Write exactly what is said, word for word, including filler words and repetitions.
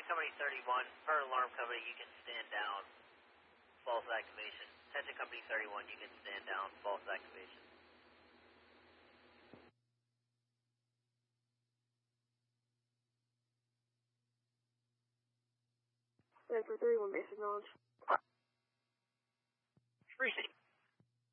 Attention Company thirty-one, per alarm company, you can stand down. False activation. Attention Company thirty-one, you can stand down. False activation. Stanford thirty-one, basic knowledge. Freezing.